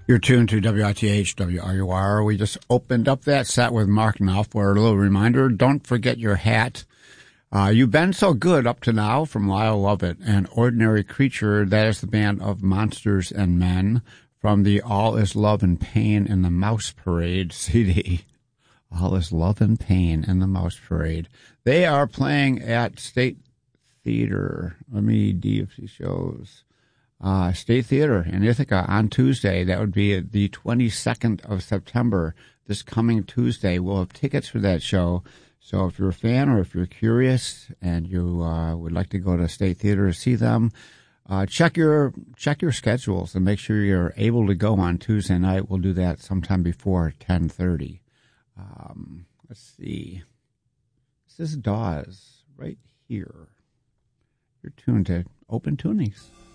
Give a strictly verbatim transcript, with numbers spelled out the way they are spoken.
You're tuned to W I T H, W R U R. We just opened up that set with Mark Knopfler. A little reminder, don't forget your hat. Uh, you've been so good up to now from Lyle Lovett and Ordinary Creature. That is the band of Monsters and Men from the All Is Love and Pain in the Mouse Parade C D. All Is Love and Pain in the Mouse Parade. They are playing at State Theater. Let me D if she shows. Uh, State Theater in Ithaca on Tuesday. That would be the twenty-second of September. This coming Tuesday, we'll have tickets for that show. So if you're a fan or if you're curious and you uh, would like to go to State Theater to see them, uh, check your check your schedules and make sure you're able to go on Tuesday night. We'll do that sometime before ten thirty. Um, let's see. This is Dawes right here. You're tuned to Open Tunings.